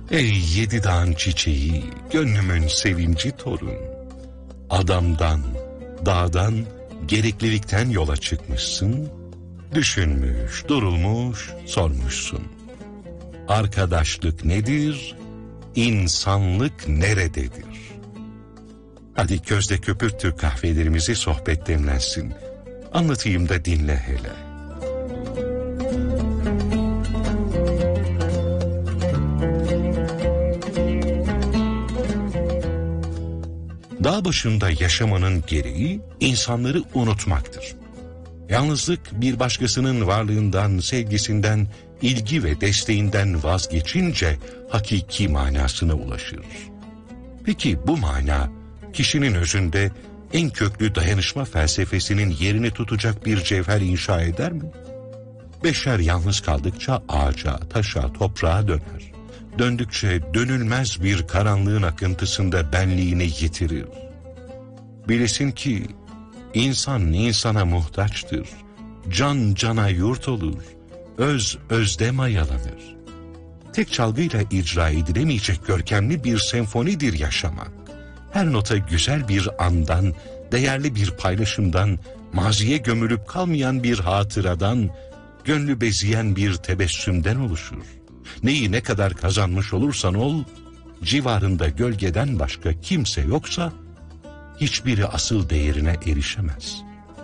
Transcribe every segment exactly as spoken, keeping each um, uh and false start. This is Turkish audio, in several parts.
Ey yedi dağın çiçeği, gönlümün sevinci torun. Adamdan, dağdan, gereklilikten yola çıkmışsın. Düşünmüş, durulmuş, sormuşsun. Arkadaşlık nedir? İnsanlık nerededir? Hadi közde köpürttür kahvelerimizi, sohbet demlensin. Anlatayım da dinle hele. Dağ başında yaşamanın gereği insanları unutmaktır. Yalnızlık bir başkasının varlığından, sevgisinden, ilgi ve desteğinden vazgeçince hakiki manasına ulaşır. Peki bu mana kişinin özünde en köklü dayanışma felsefesinin yerini tutacak bir cevher inşa eder mi? Beşer yalnız kaldıkça ağaca, taşa, toprağa döner. Döndükçe dönülmez bir karanlığın akıntısında benliğini yitirir. Bilesin ki insan insana muhtaçtır. Can cana yurt olur. Öz özde mayalanır. Tek çalgıyla icra edilemeyecek görkemli bir senfonidir yaşamak. Her nota güzel bir andan, değerli bir paylaşımdan, maziye gömülüp kalmayan bir hatıradan, gönlü beziyen bir tebessümden oluşur. Neyi ne kadar kazanmış olursan ol, civarında gölgeden başka kimse yoksa, hiçbiri asıl değerine erişemez.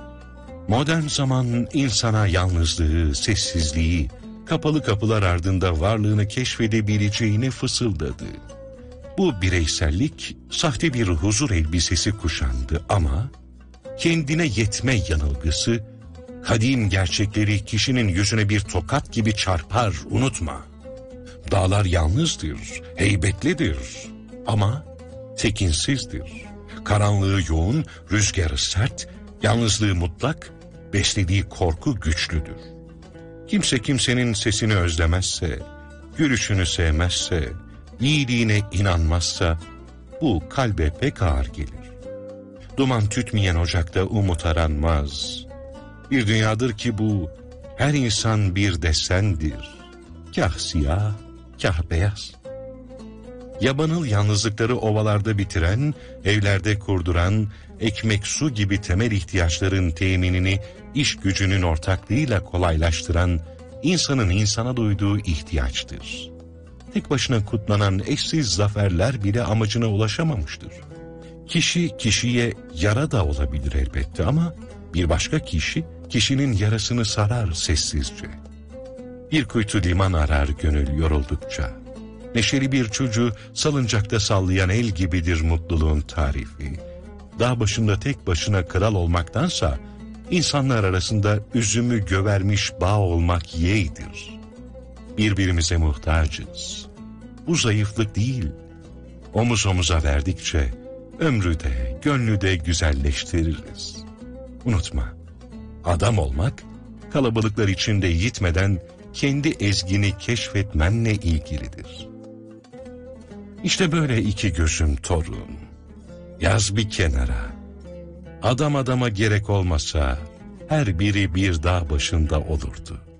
Modern zaman insana yalnızlığı, sessizliği, kapalı kapılar ardında varlığını keşfedebileceğini fısıldadı. Bu bireysellik sahte bir huzur elbisesi kuşandı ama kendine yetme yanılgısı, kadim gerçekleri kişinin yüzüne bir tokat gibi çarpar, unutma. Dağlar yalnızdır, heybetlidir ama tekinsizdir. Karanlığı yoğun, rüzgarı sert, yalnızlığı mutlak, beslediği korku güçlüdür. Kimse kimsenin sesini özlemezse, gülüşünü sevmezse, iyiliğine inanmazsa, bu kalbe pek ağır gelir. Duman tütmeyen ocakta umut aranmaz. Bir dünyadır ki bu, her insan bir desendir. Kah siyah, kah beyaz. Yabanıl yalnızlıkları ovalarda bitiren, evlerde kurduran, ekmek su gibi temel ihtiyaçların teminini iş gücünün ortaklığıyla kolaylaştıran insanın insana duyduğu ihtiyaçtır. Tek başına kutlanan eşsiz zaferler bile amacına ulaşamamıştır. Kişi kişiye yara da olabilir elbette ama bir başka kişi kişinin yarasını sarar sessizce. Bir kuytu liman arar gönül yoruldukça. Neşeli bir çocuğu salıncakta sallayan el gibidir mutluluğun tarifi. Dağ başında tek başına kral olmaktansa insanlar arasında üzümü gövermiş bağ olmak yeğdir. Birbirimize muhtacız. Bu zayıflık değil. Omuz omuza verdikçe ömrü de gönlü de güzelleştiririz. Unutma, adam olmak kalabalıklar içinde yitmeden kendi ezgini keşfetmenle ilgilidir. İşte böyle iki gözüm torun. Yaz bir kenara. Adam adama gerek olmasa her biri bir dağ başında olurdu.